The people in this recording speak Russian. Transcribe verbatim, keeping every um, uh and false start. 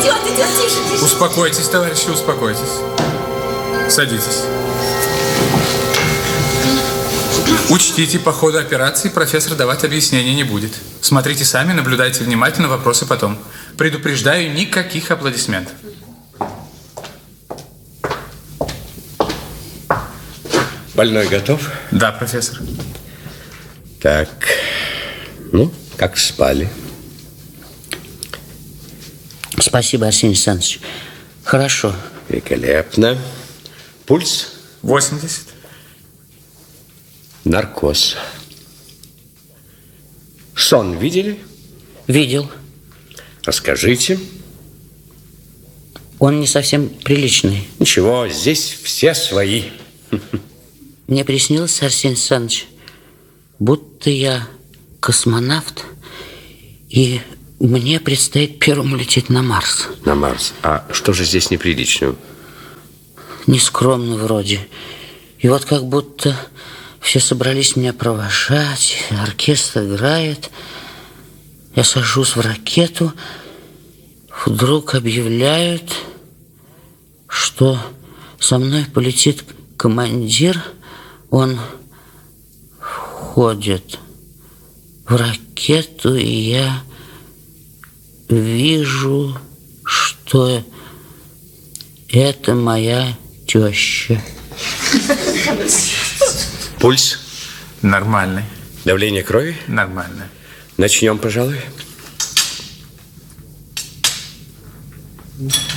идет, идет, тише, тише. Успокойтесь, товарищи, успокойтесь. Садитесь. Учтите, по ходу операции профессор давать объяснений не будет. Смотрите сами, наблюдайте внимательно, вопросы потом. Предупреждаю, никаких аплодисментов. Больной готов? Да, профессор. Так, ну, как спали? Спасибо, Арсений Александрович. Хорошо. Великолепно. Пульс? восемьдесят. Наркоз. Сон видели? Видел. Расскажите. Он не совсем приличный. Ничего, здесь все свои. Мне приснилось, Арсений Александрович, будто я космонавт, и мне предстоит первому лететь на Марс. На Марс. А что же здесь неприличного? Нескромно вроде. И вот как будто все собрались меня провожать, оркестр играет, я сажусь в ракету, вдруг объявляют, что со мной полетит командир. Он входит в ракету, и я вижу, что это моя теща. Пульс? Нормальный. Давление крови? Нормальное. Начнем, пожалуй.